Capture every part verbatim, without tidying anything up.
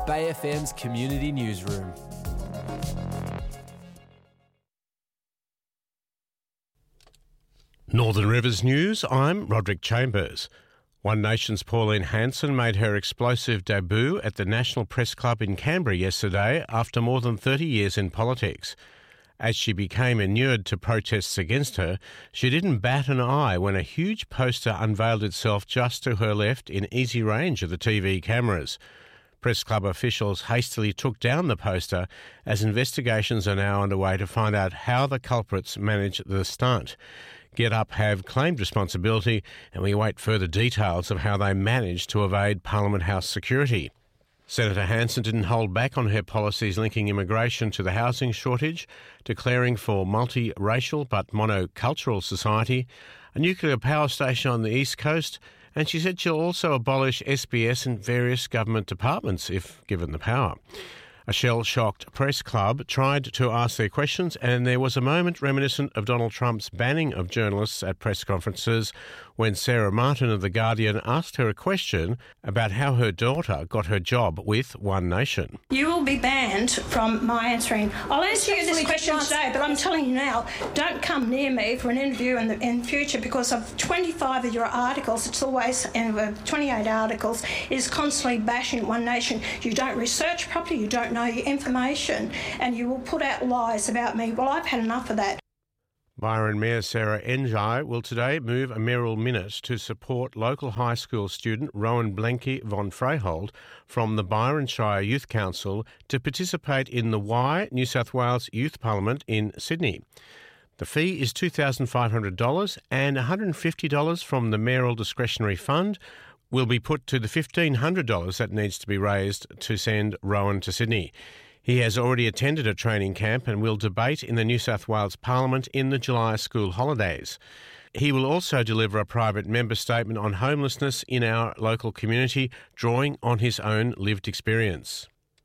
Bay F M's Community Newsroom. Northern Rivers News, I'm Roderick Chambers. One Nation's Pauline Hanson made her explosive debut at the National Press Club in Canberra yesterday after more than thirty years in politics. As she became inured to protests against her, she didn't bat an eye when a huge poster unveiled itself just to her left in easy range of the T V cameras. Press Club officials hastily took down the poster as investigations are now underway to find out how the culprits managed the stunt. Get Up have claimed responsibility, and we await further details of how they managed to evade Parliament House security. Senator Hanson didn't hold back on her policies linking immigration to the housing shortage, declaring for multi-racial but monocultural society, a nuclear power station on the East Coast, and she said she'll also abolish S B S in various government departments if given the power. A shell-shocked Press Club tried to ask their questions, and there was a moment reminiscent of Donald Trump's banning of journalists at press conferences when Sarah Martin of The Guardian asked her a question about how her daughter got her job with One Nation. You will be banned from my answering. I'll answer you this question today, but I'm telling you now, don't come near me for an interview in the in future because of twenty-five of your articles. It's always, uh, twenty-eight articles, is constantly bashing One Nation. You don't research properly, you don't know your information, and you will put out lies about me. Well, I've had enough of that. Byron Mayor Sarah Enjai will today move a mayoral minute to support local high school student Rowan Blenky von Freyhold from the Byron Shire Youth Council to participate in the Y New South Wales Youth Parliament in Sydney. The fee is two thousand five hundred dollars, and one hundred fifty dollars from the mayoral discretionary fund will be put to the fifteen hundred dollars that needs to be raised to send Rowan to Sydney. He has already attended a training camp and will debate in the New South Wales Parliament in the July school holidays. He will also deliver a private member statement on homelessness in our local community, drawing on his own lived experience.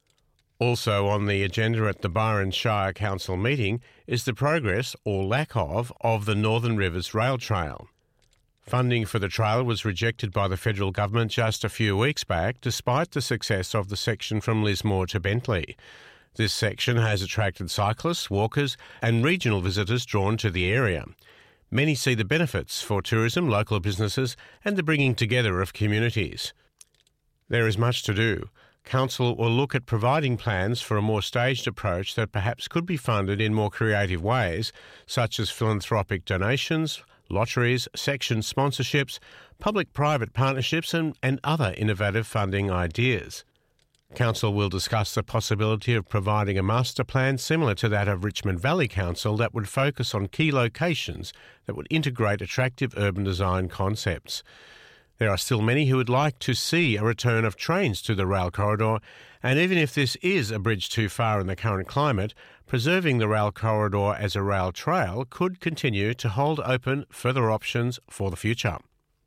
Also on the agenda at the Byron Shire Council meeting is the progress, or lack of, of the Northern Rivers Rail Trail. Funding for the trail was rejected by the federal government just a few weeks back, despite the success of the section from Lismore to Bentley. This section has attracted cyclists, walkers and regional visitors drawn to the area. Many see the benefits for tourism, local businesses and the bringing together of communities. There is much to do. Council will look at providing plans for a more staged approach that perhaps could be funded in more creative ways, such as philanthropic donations, lotteries, section sponsorships, public-private partnerships and, and other innovative funding ideas. Council will discuss the possibility of providing a master plan similar to that of Richmond Valley Council that would focus on key locations that would integrate attractive urban design concepts. There are still many who would like to see a return of trains to the rail corridor, and even if this is a bridge too far in the current climate, preserving the rail corridor as a rail trail could continue to hold open further options for the future.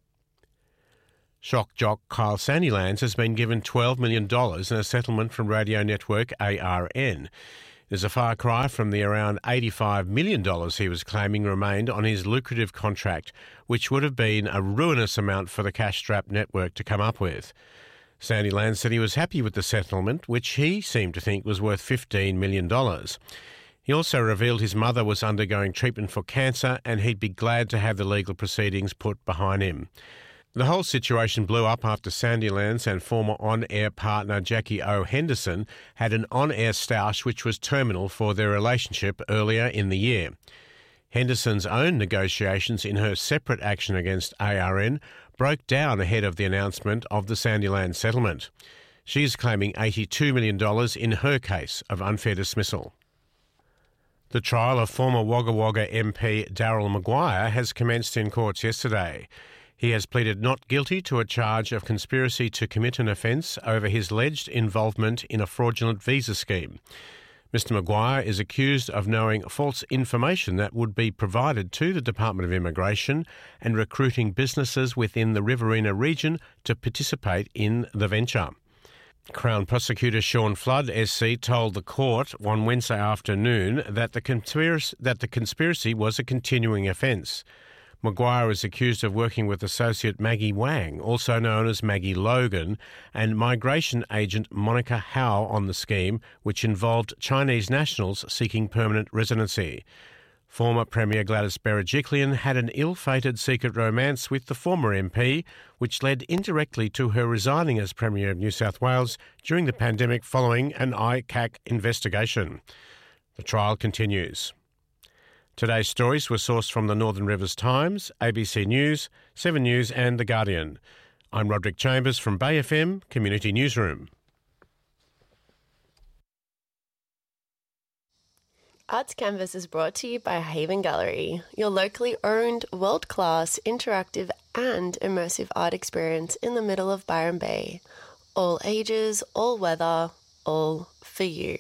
Shock jock Kyle Sandilands has been given twelve million dollars in a settlement from radio network A R N. It is a far cry from the around eighty-five million dollars he was claiming remained on his lucrative contract, which would have been a ruinous amount for the cash-strapped network to come up with. Sandilands said he was happy with the settlement, which he seemed to think was worth fifteen million dollars. He also revealed his mother was undergoing treatment for cancer and he'd be glad to have the legal proceedings put behind him. The whole situation blew up after Sandilands and former on-air partner Jackie O. Henderson had an on-air stoush which was terminal for their relationship earlier in the year. Henderson's own negotiations in her separate action against A R N broke down ahead of the announcement of the Sandilands settlement. She is claiming eighty-two million dollars in her case of unfair dismissal. The trial of former Wagga Wagga M P Daryl Maguire has commenced in courts yesterday. He has pleaded not guilty to a charge of conspiracy to commit an offence over his alleged involvement in a fraudulent visa scheme. Mister Maguire is accused of knowing false information that would be provided to the Department of Immigration and recruiting businesses within the Riverina region to participate in the venture. Crown Prosecutor Sean Flood, S C, told the court on Wednesday afternoon that the conspiracy, that the conspiracy was a continuing offence. Maguire is accused of working with associate Maggie Wang, also known as Maggie Logan, and migration agent Monica Howe on the scheme, which involved Chinese nationals seeking permanent residency. Former Premier Gladys Berejiklian had an ill-fated secret romance with the former M P, which led indirectly to her resigning as Premier of New South Wales during the pandemic following an I C A C investigation. The trial continues. Today's stories were sourced from the Northern Rivers Times, A B C News, Seven News and The Guardian. I'm Roderick Chambers from Bay F M Community Newsroom. Arts Canvas is brought to you by Haven Gallery, your locally owned, world-class, interactive and immersive art experience in the middle of Byron Bay. All ages, all weather, all for you.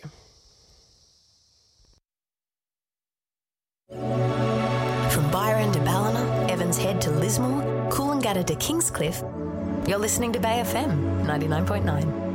From Byron to Ballina, Evans Head to Lismore, Coolangatta to Kingscliff, you're listening to Bay F M ninety-nine point nine.